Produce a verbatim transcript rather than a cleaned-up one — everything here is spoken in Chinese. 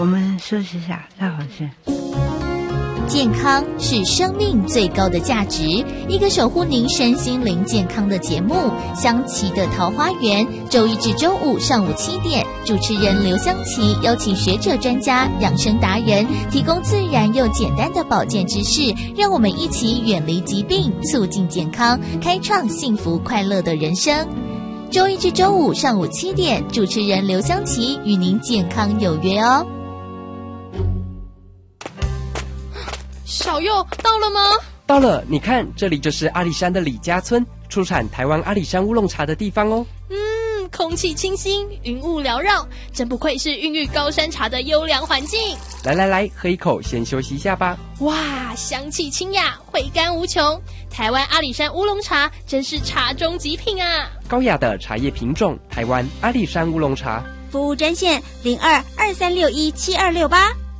我们休息一下，再回去。 健康是生命最高的价值，一个守护您身心灵健康的节目《香琪的桃花源》，周一至周五上午七点，主持人刘香琪邀请学者专家、养生达人，提供自然又简单的保健知识，让我们一起远离疾病，促进健康，开创幸福快乐的人生。周一至周五上午七点，主持人刘香琪与您健康有约哦。 小佑到了吗？ 到了，你看，这里就是阿里山的李家村，出产台湾阿里山乌龙茶的地方哦。 嗯，空气清新，云雾缭绕，真不愧是孕育高山茶的优良环境。 来来来，喝一口，先休息一下吧。 哇，香气清雅，回甘无穷。台湾阿里山乌龙茶真是茶中极品啊！ 高雅的茶叶品种，台湾阿里山乌龙茶。 服务专线零二二三六一七二六八。